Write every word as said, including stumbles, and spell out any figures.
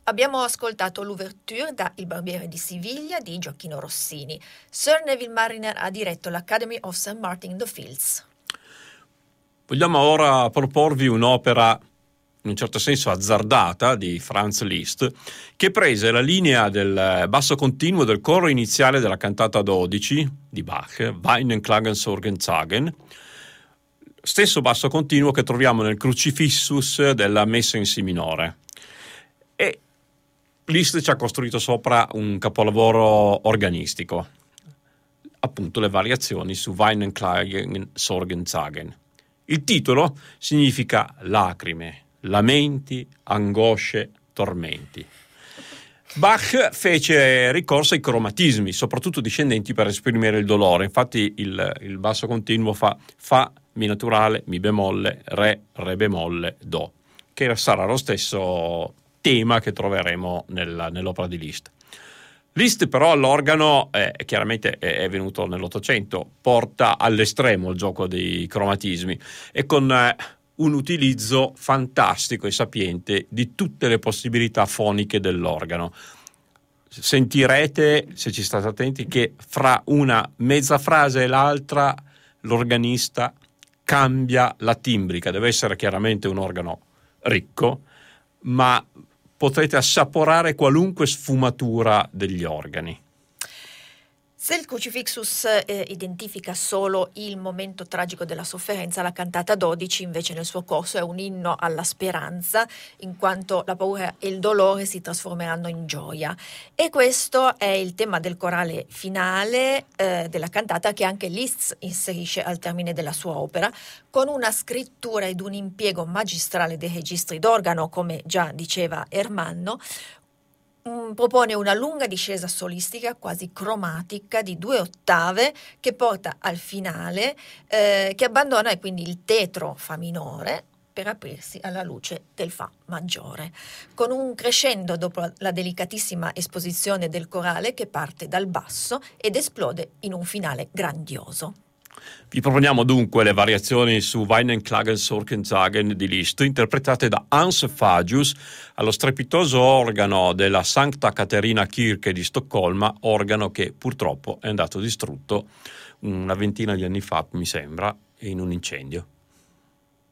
Abbiamo ascoltato l'ouverture da Il Barbiere di Siviglia di Gioacchino Rossini. Sir Neville Marriner ha diretto l'Academy of Saint Martin in the Fields. Vogliamo ora proporvi un'opera in un certo senso azzardata di Franz Liszt, che prese la linea del basso continuo del coro iniziale della cantata dodici di Bach, Weinen, Klagen, Sorgen, Zagen, stesso basso continuo che troviamo nel Crucifixus della Messa in Si minore. E Liszt ci ha costruito sopra un capolavoro organistico, appunto le variazioni su Weinen, Klagen, Sorgen, Zagen. Il titolo significa lacrime, lamenti, angosce, tormenti. Bach fece ricorso ai cromatismi, soprattutto discendenti, per esprimere il dolore. Infatti il, il basso continuo fa fa, mi naturale, mi bemolle, re, re bemolle, do, che sarà lo stesso tema che troveremo nella, nell'opera di Liszt. Liszt però all'organo, eh, chiaramente è venuto nell'Ottocento, porta all'estremo il gioco dei cromatismi e con eh, un utilizzo fantastico e sapiente di tutte le possibilità foniche dell'organo. Sentirete, se ci state attenti, che fra una mezza frase e l'altra l'organista cambia la timbrica. Deve essere chiaramente un organo ricco, ma potrete assaporare qualunque sfumatura degli organi. Se il Crucifixus eh, identifica solo il momento tragico della sofferenza, la cantata dodici invece nel suo corso è un inno alla speranza, in quanto la paura e il dolore si trasformeranno in gioia. E questo è il tema del corale finale eh, della cantata, che anche Liszt inserisce al termine della sua opera, con una scrittura ed un impiego magistrale dei registri d'organo, come già diceva Ermanno. Propone una lunga discesa solistica quasi cromatica di due ottave che porta al finale, eh, che abbandona quindi il tetro fa minore per aprirsi alla luce del fa maggiore, con un crescendo dopo la delicatissima esposizione del corale che parte dal basso ed esplode in un finale grandioso. Vi proponiamo dunque le variazioni su Weinen, Klagen, Sorgen, Zagen di Liszt, interpretate da Hans Fagius allo strepitoso organo della Sancta Caterina Kirche di Stoccolma, organo che purtroppo è andato distrutto una ventina di anni fa, mi sembra, in un incendio.